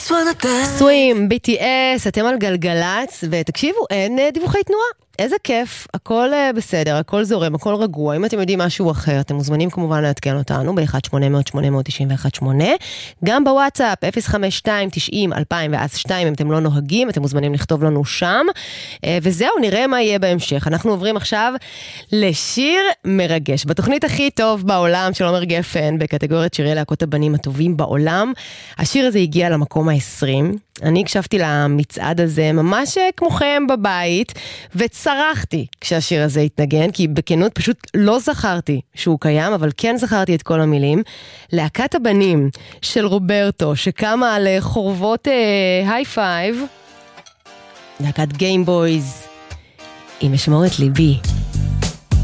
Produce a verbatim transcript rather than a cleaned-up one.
סווים, בי טי אס, אתם על גלגלץ, ותקשיבו, אין דיווחי תנועה. איזה כיף, הכל בסדר, הכל זורם, הכל רגוע. אם אתם יודעים משהו אחר, אתם מוזמנים כמובן לעדכן אותנו ב-אחת שמונה אפס אפס שמונה תשע אחת שמונה. גם בוואטסאפ, אפס חמש שתיים תשעים אלפיים שתיים, אם אתם לא נוהגים, אתם מוזמנים לכתוב לנו שם. וזהו, נראה מה יהיה בהמשך. אנחנו עוברים עכשיו לשיר מרגש. בתוכנית הכי טוב בעולם של עומר גפן, בקטגוריית שירי להקות הבנים הטובים בעולם. השיר הזה הגיע למקום ה-עשרים. אני הקשבתי למצעד הזה ממש כמוכם בבית, וצרחתי כשהשיר הזה התנגן, כי בכנות פשוט לא זכרתי שהוא קיים, אבל כן זכרתי את כל המילים. להקת הבנים של רוברטו, שקמה על חורבות היי פייב, להקת גיימבויז, עם משמורת ליבי.